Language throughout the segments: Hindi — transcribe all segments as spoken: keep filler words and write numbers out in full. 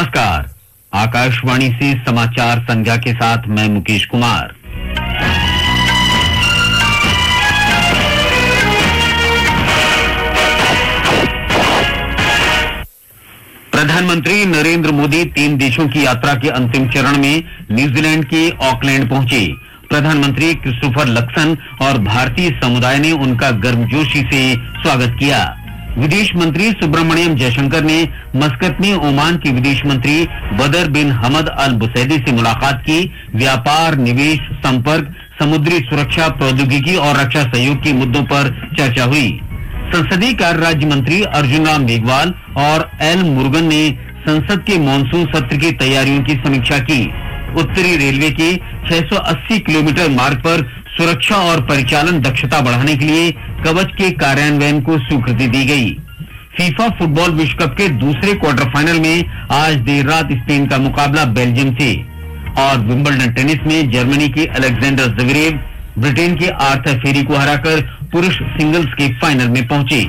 नमस्कार। आकाशवाणी से समाचार संध्या के साथ मैं मुकेश कुमार। प्रधानमंत्री नरेंद्र मोदी तीन देशों की यात्रा के अंतिम चरण में न्यूजीलैंड के ऑकलैंड पहुंचे। प्रधानमंत्री क्रिस्टोफर लक्सन और भारतीय समुदाय ने उनका गर्मजोशी से स्वागत किया। विदेश मंत्री सुब्रमण्यम जयशंकर ने मस्कत में ओमान के विदेश मंत्री बदर बिन हमद अल बुसैदी से मुलाकात की। व्यापार, निवेश, संपर्क, समुद्री सुरक्षा, प्रौद्योगिकी और रक्षा सहयोग के मुद्दों पर चर्चा हुई। संसदीय कार्य राज्य मंत्री अर्जुन राम मेघवाल और एल मुरुगन ने संसद के मॉनसून सत्र की तैयारियों की समीक्षा की। उत्तरी रेलवे के छह सौ अस्सी किलोमीटर मार्ग पर सुरक्षा और परिचालन दक्षता बढ़ाने के लिए कवच के कार्यान्वयन को स्वीकृति दी गई। फीफा फुटबॉल विश्व कप के दूसरे क्वार्टर फाइनल में आज देर रात स्पेन का मुकाबला बेल्जियम से। और विंबलडन टेनिस में जर्मनी के अलेक्जेंडर ज़वेरेव ब्रिटेन के आर्थर फेरी को हराकर पुरुष सिंगल्स के फाइनल में पहुंचे।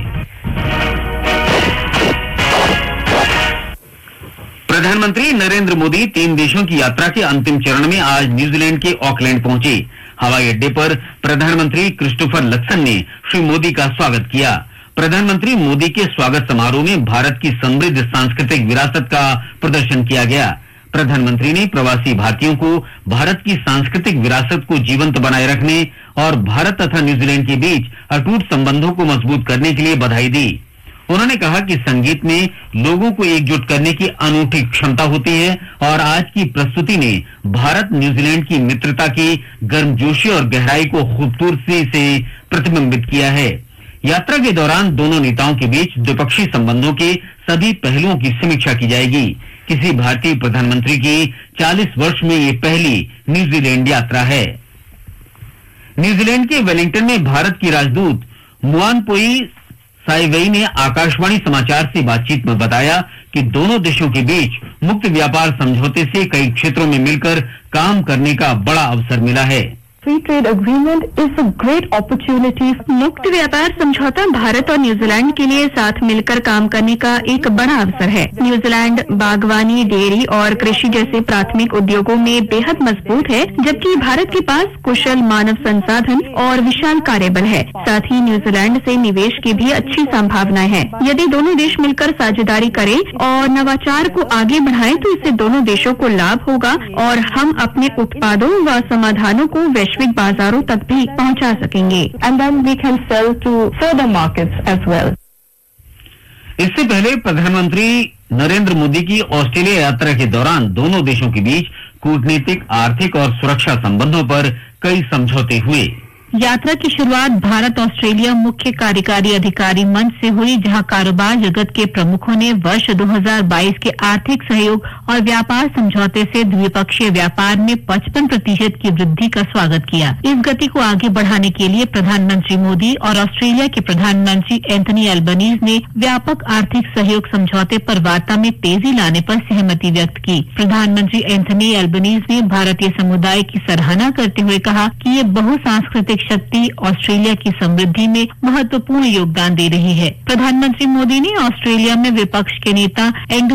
प्रधानमंत्री नरेंद्र मोदी तीन देशों की यात्रा के अंतिम चरण में आज न्यूजीलैंड के ऑकलैंड पहुंचे। हवाई अड्डे पर प्रधानमंत्री क्रिस्टोफर लक्सन ने श्री मोदी का स्वागत किया। प्रधानमंत्री मोदी के स्वागत समारोह में भारत की समृद्ध सांस्कृतिक विरासत का प्रदर्शन किया गया। प्रधानमंत्री ने प्रवासी भारतीयों को भारत की सांस्कृतिक विरासत को जीवंत बनाए रखने और भारत तथा न्यूजीलैंड के बीच अटूट संबंधों को मजबूत करने के लिए बधाई दी। उन्होंने कहा कि संगीत में लोगों को एकजुट करने की अनूठी क्षमता होती है और आज की प्रस्तुति ने भारत न्यूजीलैंड की मित्रता की गर्मजोशी और गहराई को खूबसूरती से प्रतिबिंबित किया है। यात्रा के दौरान दोनों नेताओं के बीच द्विपक्षीय संबंधों के सभी पहलुओं की समीक्षा की जाएगी। किसी भारतीय प्रधानमंत्री की चालीस वर्ष में ये पहली न्यूजीलैंड यात्रा है। न्यूजीलैंड के वेलिंगटन में भारत की राजदूत मुआनपोई साइवेई ने आकाशवाणी समाचार से बातचीत में बताया कि दोनों देशों के बीच मुक्त व्यापार समझौते से कई क्षेत्रों में मिलकर काम करने का बड़ा अवसर मिला है। Free trade agreement is a great opportunity. मुक्त व्यापार समझौता भारत और न्यूजीलैंड के लिए साथ मिलकर काम करने का एक बड़ा अवसर है। न्यूजीलैंड बागवानी, डेयरी और कृषि जैसे प्राथमिक उद्योगों में बेहद मजबूत है, जबकि भारत के पास कुशल मानव संसाधन और विशाल कार्यबल है। साथ ही न्यूजीलैंड से निवेश की भी अच्छी संभावनाएं हैं। यदि दोनों देश मिलकर साझेदारी करें और नवाचार को आगे बढ़ाएं तो इससे दोनों देशों को लाभ होगा और हम अपने उत्पादों व समाधानों को वैश्विक बाजारों तक भी पहुंचा सकेंगे। And then we can sell to further markets as well. इससे पहले प्रधानमंत्री नरेंद्र मोदी की ऑस्ट्रेलिया यात्रा के दौरान दोनों देशों के बीच कूटनीतिक, आर्थिक और सुरक्षा संबंधों पर कई समझौते हुए। यात्रा की शुरुआत भारत ऑस्ट्रेलिया मुख्य कार्यकारी अधिकारी मंच से हुई, जहां कारोबार जगत के प्रमुखों ने वर्ष दो हज़ार बाईस के आर्थिक सहयोग और व्यापार समझौते से द्विपक्षीय व्यापार में पचपन प्रतिशत की वृद्धि का स्वागत किया। इस गति को आगे बढ़ाने के लिए प्रधानमंत्री मोदी और ऑस्ट्रेलिया के प्रधानमंत्री एंथनी अल्बनीज ने व्यापक आर्थिक सहयोग समझौते पर वार्ता में तेजी लाने पर सहमति व्यक्त की। प्रधानमंत्री एंथनी अल्बनीज ने भारतीय समुदाय की सराहना करते हुए कहा कि ये बहुसांस्कृतिक शक्ति ऑस्ट्रेलिया की समृद्धि में महत्वपूर्ण योगदान दे रही है। प्रधानमंत्री मोदी ने ऑस्ट्रेलिया में विपक्ष के नेता एंगस